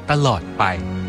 ตลอดไป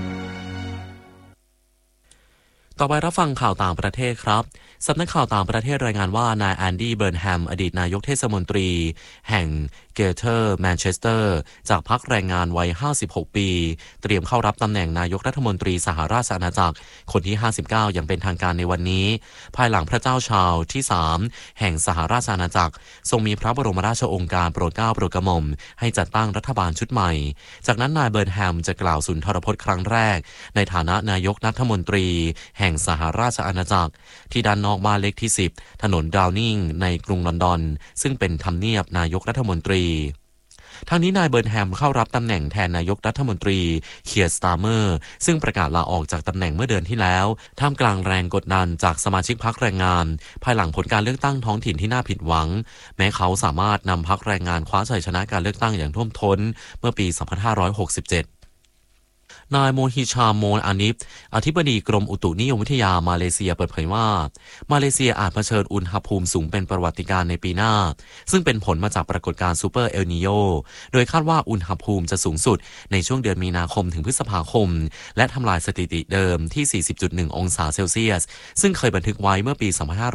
ต่อไปรับฟังข่าวต่างประเทศครับสำนักข่าวต่างประเทศรายงานว่านายแอนดี้เบิร์นแฮมอดีตนายกเทศมนตรีแห่งเกเทอร์แมนเชสเตอร์จากพรรคแรงงานวัย56ปีเตรียมเข้ารับตำแหน่งนายกรัฐมนตรีสหราชอาณาจักรคนที่59อย่างเป็นทางการในวันนี้ภายหลังพระเจ้าชาร์ลส์ที่3แห่งสหราชอาณาจักรทรงมีพระบรมราชโองการโปรดเกล้าโปรดกระหม่อมให้จัดตั้งรัฐบาลชุดใหม่จากนั้นนายเบิร์นแฮมจะกล่าวสุนทรพจน์ครั้งแรกในฐานะนายกรัฐมนตรีแห่งสหราชอาณาจักรที่ด้านนอกบ้านเลขที่10ถนนดาวนิงในกรุงลอนดอนซึ่งเป็นทำเนียบนายกรัฐมนตรีทางนี้นายเบิร์นแฮมเข้ารับตำแหน่งแทนนายกรัฐมนตรีเคียร์สตาร์เมอร์ซึ่งประกาศลาออกจากตำแหน่งเมื่อเดือนที่แล้วท่ามกลางแรงกดดันจากสมาชิกพรรคแรงงานภายหลังผลการเลือกตั้งท้องถิ่นที่น่าผิดหวังแม้เขาสามารถนำพรรคแรงงานคว้าชัยชนะการเลือกตั้งอย่างท่วมท้นเมื่อปี 2567นายโมฮิชามโมนอานิฟอธิบดีกรมอุตุนิยมวิทยามาเลเซียเปิดเผยว่ามาเลเซียอาจเผชิญอุณหภูมิสูงเป็นประวัติการณ์ในปีหน้าซึ่งเป็นผลมาจากปรากฏการณ์ซูเปอร์เอลนีโญโดยคาดว่าอุณหภูมิจะสูงสุดในช่วงเดือนมีนาคมถึงพฤษภาคมและทำลายสถิติเดิมที่ 40.1 องศาเซลเซียสซึ่งเคยบันทึกไว้เมื่อปี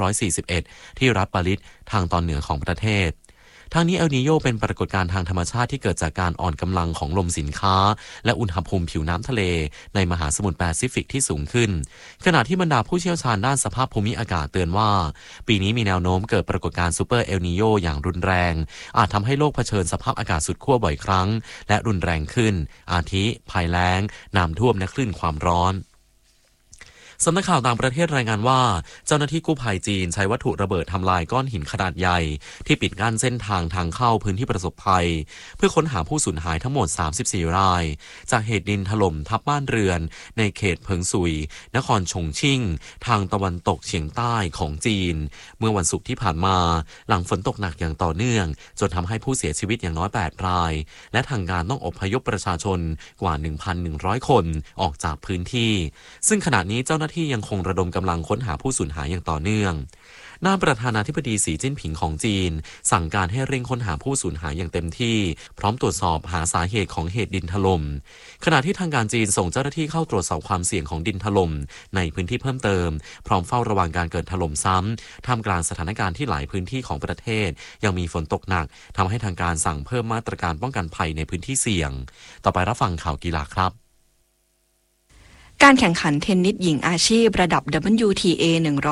2541 ที่รัฐปาริสทางตอนเหนือของประเทศทางนี้เอลนีโญเป็นปรากฏการณ์ทางธรรมชาติที่เกิดจากการอ่อนกำลังของลมสินค้าและอุณหภูมิผิวน้ำทะเลในมหาสมุทรแปซิฟิกที่สูงขึ้นขณะที่บรรดาผู้เชี่ยวชาญด้านสภาพภูมิอากาศเตือนว่าปีนี้มีแนวโน้มเกิดปรากฏการณ์ซูเปอร์เอลนีโญอย่างรุนแรงอาจทำให้โลกเผชิญสภาพอากาศสุดขั้วบ่อยครั้งและรุนแรงขึ้นอาทิภัยแล้งน้ำท่วมและคลื่นความร้อนสำนักข่าวต่างประเทศรายงานว่าเจ้าหน้าที่กู้ภัยจีนใช้วัตถุระเบิดทำลายก้อนหินขนาดใหญ่ที่ปิดกั้นเส้นทางเข้าพื้นที่ประสบภัยเพื่อค้นหาผู้สูญหายทั้งหมด34รายจากเหตุดินถล่มทับบ้านเรือนในเขตเพิงซุยนครฉงชิ่งทางตะวันตกเฉียงใต้ของจีนเมื่อวันศุกร์ที่ผ่านมาหลังฝนตกหนักอย่างต่อเนื่องจนทำให้ผู้เสียชีวิตอย่างน้อย8รายและทางการต้องอพยพประชาชนกว่า 1,100 คนออกจากพื้นที่ซึ่งขณะนี้เจ้าหน้าที่ยังคงระดมกำลังค้นหาผู้สูญหายอย่างต่อเนื่องด้านประธานาธิบดีสีจิ้นผิงของจีนสั่งการให้เร่งค้นหาผู้สูญหายอย่างเต็มที่พร้อมตรวจสอบหาสาเหตุของเหตุดินถล่มขณะที่ทางการจีนส่งเจ้าหน้าที่เข้าตรวจสอบความเสี่ยงของดินถล่มในพื้นที่เพิ่มเติมพร้อมเฝ้าระวังการเกิดถล่มซ้ำท่ามกลางสถานการณ์ที่หลายพื้นที่ของประเทศยังมีฝนตกหนักทำให้ทางการสั่งเพิ่มมาตรการป้องกันภัยในพื้นที่เสี่ยงต่อไปรับฟังข่าวกีฬาครับการแข่งขันเทนนิสหญิงอาชีพระดับ WTA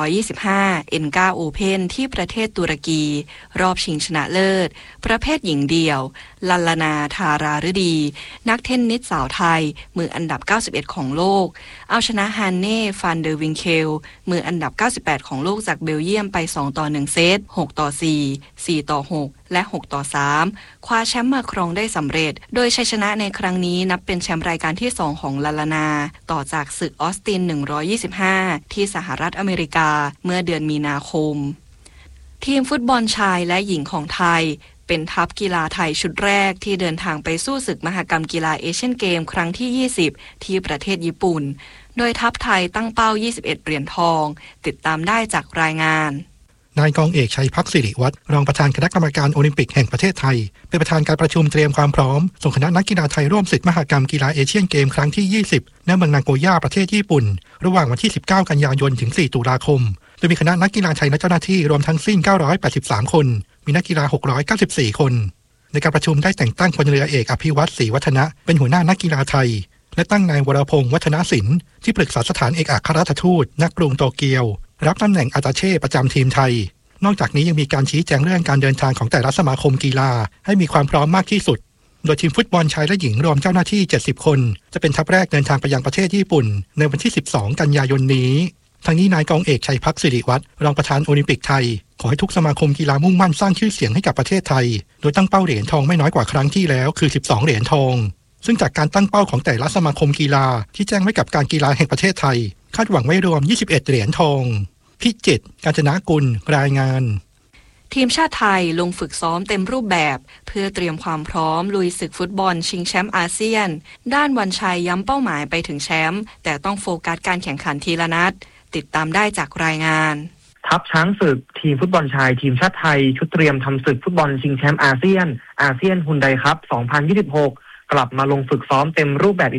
125 N9 Open ที่ประเทศตุรกีรอบชิงชนะเลิศประเภทหญิงเดี่ยวลัลลนาธาราฤดีนักเทนนิสสาวไทยมืออันดับ91ของโลกเอาชนะฮันเน่ฟานเดอร์วิงเคลมืออันดับ98ของโลกจากเบลเยียมไป2-1 เซต6-4 4-6และ6-3คว้าแชมป์มาครองได้สำเร็จโดยชัยชนะในครั้งนี้นับเป็นแชมป์รายการที่2ของลัลลนาต่อจากศึกออสติน125ที่สหรัฐอเมริกาเมื่อเดือนมีนาคมทีมฟุตบอลชายและหญิงของไทยเป็นทัพกีฬาไทยชุดแรกที่เดินทางไปสู้ศึกมหกรรมกีฬาเอเชียนเกมครั้งที่20ที่ประเทศญี่ปุ่นโดยทัพไทยตั้งเป้า21เหรียญทองติดตามได้จากรายงานนายกองเอกชัยพักศิริวัฒน์รองประธานคณะกรรมการโอลิมปิกแห่งประเทศไทยเป็นประธานการประชุมเตรียมความพร้อมส่งคณะนักกีฬาไทยร่วมศึกมหกรรมกีฬาเอเชียนเกมครั้งที่20ณเมืองนาโกย่าประเทศญี่ปุ่นระหว่างวันที่19กันยายนถึง4ตุลาคมโดยมีคณะนักกีฬาไทยและเจ้าหน้าที่รวมทั้งสิ้น983คนมีนักกีฬา694คนในการประชุมได้แต่งตั้งพลเรือเอกอภิวัตรศรีวัฒนะเป็นหัวหน้านักกีฬาไทยและตั้งนายวรพงษ์วัฒนศิลป์ที่ปรึกษาสถานเอกอัครราชทูตณกรุงโตเกียวรับตำแหน่งอาตาเช่ประจำทีมไทยนอกจากนี้ยังมีการชี้แจงเรื่องการเดินทางของแต่ละสมาคมกีฬาให้มีความพร้อมมากที่สุดโดยทีมฟุตบอลชายและหญิงรวมเจ้าหน้าที่70คนจะเป็นทัพแรกเดินทางไปยังประเทศญี่ปุ่นในวันที่12กันยายนนี้ทั้งนี้นายกองเอกชัยพักศิริวัฒน์รองประธานโอลิมปิกไทยขอให้ทุกสมาคมกีฬามุ่งมั่นสร้างชื่อเสียงให้กับประเทศไทยโดยตั้งเป้าเหรียญทองไม่น้อยกว่าครั้งที่แล้วคือ12เหรียญทองซึ่งจากการตั้งเป้าของแต่ละสมาคมกีฬาที่แจ้งไว้กับการกีฬาแห่งประเทศไทยคาดหวังไว้รวม21เหรียญทองพิจิตร กาญจนกุลรายงานทีมชาติไทยลงฝึกซ้อมเต็มรูปแบบเพื่อเตรียมความพร้อมลุยศึกฟุตบอลชิงแชมป์อาเซียนด้านวันชัยย้ำเป้าหมายไปถึงแชมป์แต่ต้องโฟกัสการแข่งขันทีละนัดติดตามได้จากรายงานทัพช้างศึกทีมฟุตบอลชายทีมชาติไทยชุดเตรียมทำศึกฟุตบอลชิงแชมป์อาเซียนฮุนไดคัพ 2026 กลับมาลงฝึกซ้อมเต็มรูปแบบ